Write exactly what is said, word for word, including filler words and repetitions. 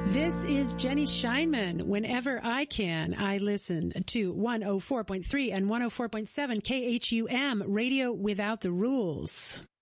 This is Jenny Scheinman. Whenever I can, I listen to one oh four point three and one oh four point seven K H U M, Radio Without the Rules.